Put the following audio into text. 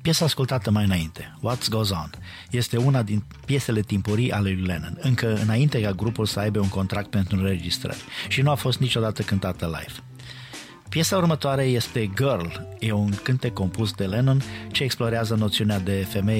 Piesa ascultată mai înainte, What Goes On, este una din piesele timpurii ale lui Lennon, încă înainte ca grupul să aibă un contract pentru înregistrări și nu a fost niciodată cântată live. Piesa următoare este Girl, e un cântec compus de Lennon ce explorează noțiunea de femeie